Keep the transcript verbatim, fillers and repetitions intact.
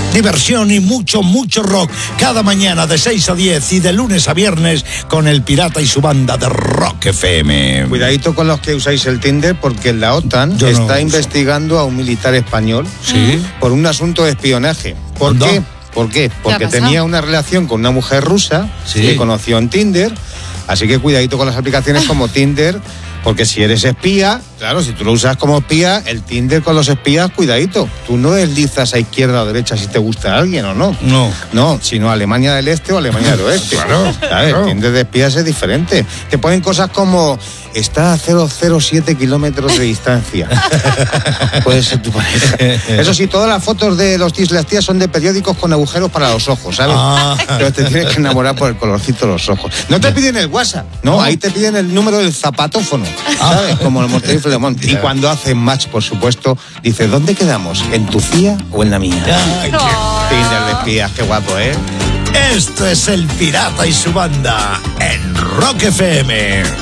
diversión y mucho, mucho rock. Cada mañana de seis a diez y de lunes a viernes con el Pirata y su banda de Rock F M. Cuidadito con los que usáis el Tinder, porque la OTAN Yo está no investigando a un militar español ¿Sí? por un asunto de espionaje. ¿Por ¿Anda? qué? ¿Por qué? Porque ha pasado? tenía una relación con una mujer rusa Sí. que conoció en Tinder. Así que cuidadito con las aplicaciones como Tinder, porque si eres espía, claro, si tú lo usas como espía, el Tinder con los espías, cuidadito. Tú no deslizas a izquierda o derecha si te gusta alguien o no. No. No, sino Alemania del Este o Alemania del Oeste. Claro, ¿Sabes? claro. El Tinder de espías es diferente. Te ponen cosas como, está a cero coma siete kilómetros de distancia. Puede ser tu pareja. Eso sí, todas las fotos de los tíos y las tías son de periódicos con agujeros para los ojos, ¿sabes? Ah. Pero te tienes que enamorar por el colorcito de los ojos. No te piden el WhatsApp, no, ¿No? ahí te piden el número del zapatófono, ¿sabes? Como el Mortadelo y Filemón. Y Ya. cuando hacen match, por supuesto, dice, ¿dónde quedamos? ¿En tu C I A o en la mía? Ay, qué- Tinder de espías, qué guapo, ¿eh? Esto es el Pirata y su banda en Rock F M.